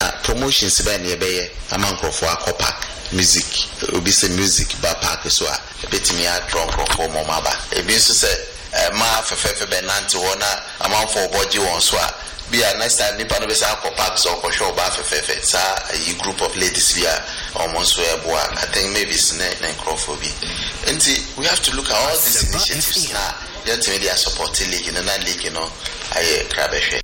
promotions be na be ama nkrofo akọ music obi say music ba park so a betimi a draw nkrofo mo maba ebi so say ma fefefe be nante wona ama for boji won so a be a next time nipa no be say akọ park so ko show ba fefefe sa a group of ladies here almost so ebo I think maybe it's na nkrofo bi enti we have to look at all these initiatives now. Just media support league in the league, aye, crabbe.